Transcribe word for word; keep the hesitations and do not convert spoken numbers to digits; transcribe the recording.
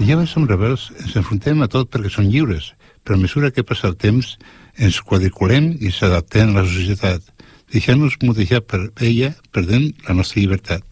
De joves som rebels, ens enfrontem a tot perquè som lliures, però a mesura que passa el temps ens quadriculem i s'adaptem a la societat. Deixant-nos modejar per ella, perdent la nostra llibertat.